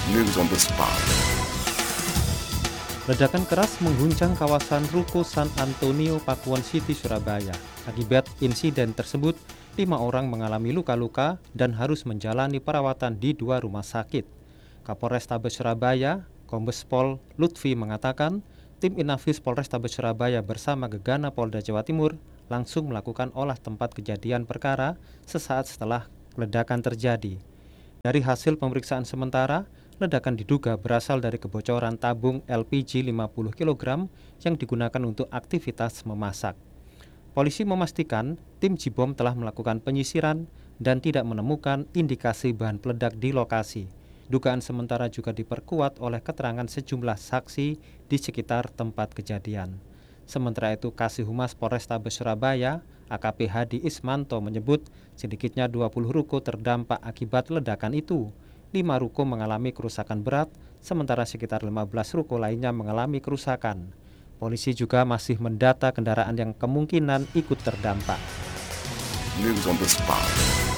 News on the spot. Ledakan keras mengguncang kawasan Ruko San Antonio, Pakuwon City, Surabaya. Akibat insiden tersebut, 5 orang mengalami luka-luka dan harus menjalani perawatan di 2 rumah sakit. Kapolrestabes Surabaya, Kombes Pol Lutfi mengatakan, tim Inafis Polrestabes Surabaya bersama Gegana Polda Jawa Timur langsung melakukan olah tempat kejadian perkara sesaat setelah ledakan terjadi. Dari hasil pemeriksaan sementara, ledakan diduga berasal dari kebocoran tabung LPG 50 kg yang digunakan untuk aktivitas memasak. Polisi memastikan tim Jibom telah melakukan penyisiran dan tidak menemukan indikasi bahan peledak di lokasi. Dugaan sementara juga diperkuat oleh keterangan sejumlah saksi di sekitar tempat kejadian. Sementara itu, Kasih Humas Polrestabes Surabaya, AKP Hadi Ismanto menyebut sedikitnya 20 ruko terdampak akibat ledakan itu. 5 ruko mengalami kerusakan berat, sementara sekitar 15 ruko lainnya mengalami kerusakan. Polisi juga masih mendata kendaraan yang kemungkinan ikut terdampak. News on the spot.